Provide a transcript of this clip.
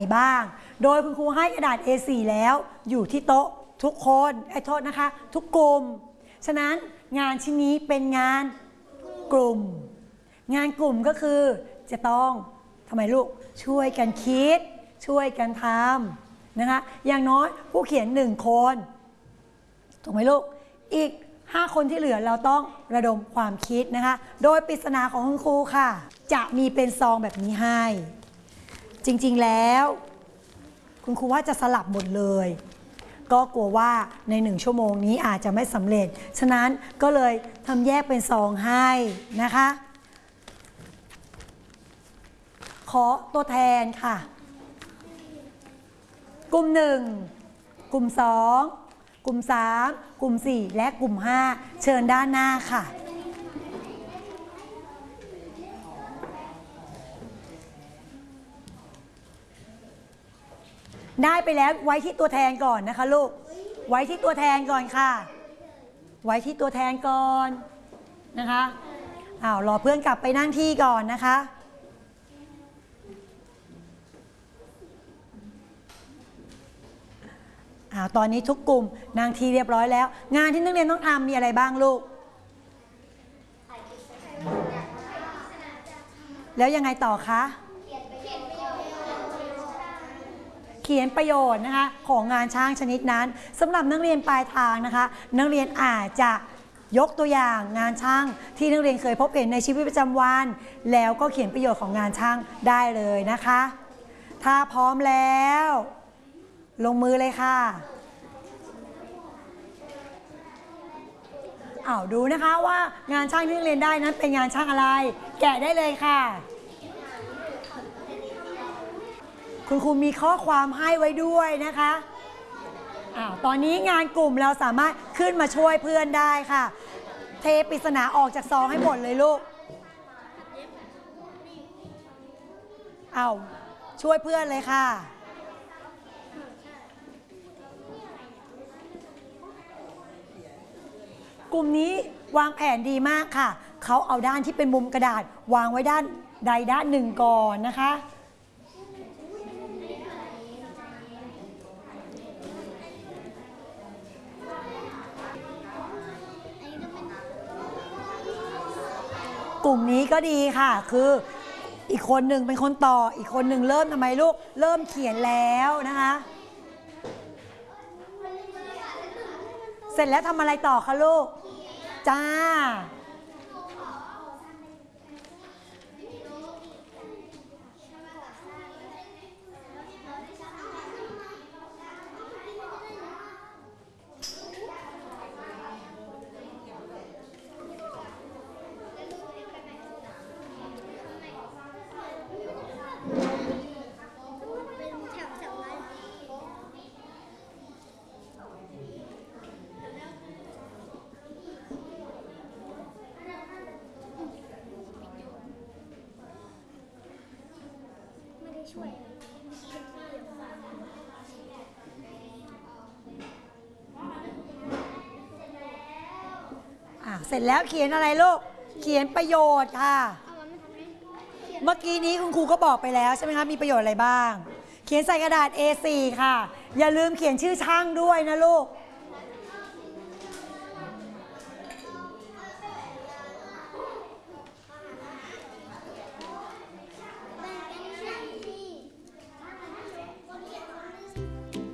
บ้างโดยคุณครูให้กระดาษ A4 แล้วอยู่ที่โต๊ะทุกคนโทษนะคะทุกกลุ่มฉะนั้นงานชิ้นนี้เป็นงานกลุ่มงานกลุ่มก็คือจะต้องทำไมลูกช่วยกันคิดช่วยกันทำนะคะอย่างน้อยผู้เขียน1คนถูกไหมลูกอีก5คนที่เหลือเราต้องระดมความคิดนะคะโดยปริศนาของคุณครูค่ะจะมีเป็นซองแบบนี้ให้จริงๆแล้วคุณครูว่าจะสลับหมดเลยก็กลัวว่าใน1ชั่วโมงนี้อาจจะไม่สำเร็จฉะนั้นก็เลยทำแยกเป็นซองให้นะคะขอตัวแทนค่ะกลุ่ม1กลุ่ม2กลุ่ม3กลุ่ม4และกลุ่ม5เชิญด้านหน้าค่ะได้ไปแล้วไว้ที่ตัวแทนก่อนนะคะลูกไว้ที่ตัวแทนก่อนค่ะไว้ที่ตัวแทนก่อนนะคะรอเพื่อนกลับไปนั่งที่ก่อนนะคะตอนนี้ทุกกลุ่มนั่งที่เรียบร้อยแล้วงานที่นักเรียนต้องทำมีอะไรบ้างลูกแล้วยังไงต่อคะเขียนประโยชน์นะคะของงานช่างชนิดนั้นสำหรับนักเรียนปลายทางนะคะนักเรียนอาจจะยกตัวอย่างงานช่างที่นักเรียนเคยพบเห็นในชีวิตประจำวันแล้วก็เขียนประโยชน์ของงานช่างได้เลยนะคะถ้าพร้อมแล้วลงมือเลยค่ะดูนะคะว่างานช่างที่นักเรียนได้นั้นเป็นงานช่างอะไรแกะได้เลยค่ะคุณครูมีข้อความให้ไว้ด้วยนะคะตอนนี้งานกลุ่มเราสามารถขึ้นมาช่วยเพื่อนได้ค่ะเทปริศนาออกจากซองให้หมดเลยลูกช่วยเพื่อนเลยค่ะกลุ่มนี้วางแผนดีมากค่ะเขาเอาด้านที่เป็นมุมกระดาษวางไว้ด้านใดด้านหนึ่งก่อนนะคะกลุ่มนี้ก็ดีค่ะคืออีกคนหนึ่งเป็นคนต่ออีกคนหนึ่งเริ่มทำไมลูกเริ่มเขียนแล้วนะคะเสร็จแล้วทำอะไรต่อคะลูกจ้าเสร็จแล้วเขียนอะไรลูกเขียนประโยชน์ค่ะเมื่อกี้นี้คุณครูก็บอกไปแล้วใช่ไหมคะมีประโยชน์อะไรบ้างเขียนใส่กระดาษ A4 ค่ะอย่าลืมเขียนชื่อช่างด้วยนะลูก